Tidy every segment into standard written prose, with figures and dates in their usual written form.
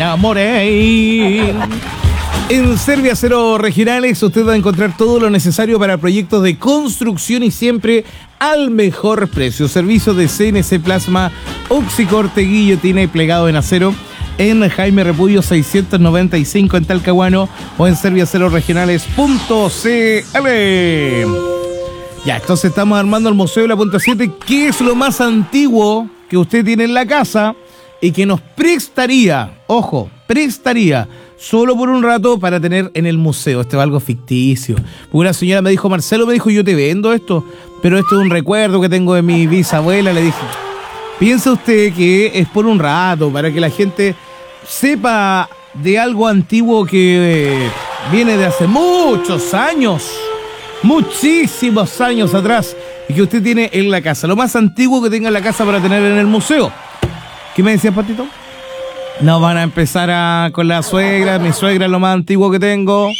enamoré. En Serviacero Regionales usted va a encontrar todo lo necesario para proyectos de construcción y siempre al mejor precio. Servicio de CNC Plasma, oxicorte, guillotina y plegado en acero en Jaime Repudio 695 en Talcahuano o en serviaceroregionales.cl. Ya, entonces estamos armando el Museo de la Punta 7, que es lo más antiguo que usted tiene en la casa y que nos prestaría, ojo, prestaría solo por un rato para tener en el museo. Esto es algo ficticio. Una señora me dijo, Marcelo, me dijo, yo te vendo esto, pero esto es un recuerdo que tengo de mi bisabuela. Le dije, piensa usted que es por un rato, para que la gente sepa de algo antiguo que viene de hace muchos años, muchísimos años atrás, y que usted tiene en la casa. Lo más antiguo que tenga en la casa para tener en el museo. ¿Qué me decías, Patito? No van a empezar con la suegra. Mi suegra es lo más antiguo que tengo.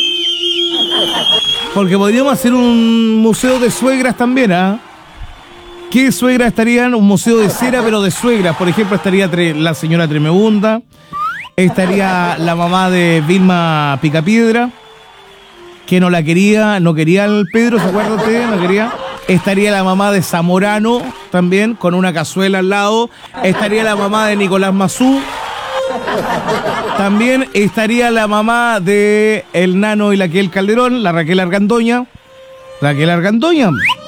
Porque podríamos hacer un museo de suegras también, ¿ah? ¿Qué suegras estarían? Un museo de cera, pero de suegras. Por ejemplo, estaría la señora Tremebunda. Estaría la mamá de Vilma Picapiedra, que no quería al Pedro, ¿se acuerda usted? No quería. Estaría la mamá de Zamorano también, con una cazuela al lado. Estaría la mamá de Nicolás Mazú. También estaría la mamá de el Nano y la Raquel Calderón, la Raquel Argandoña. Raquel Argandoña,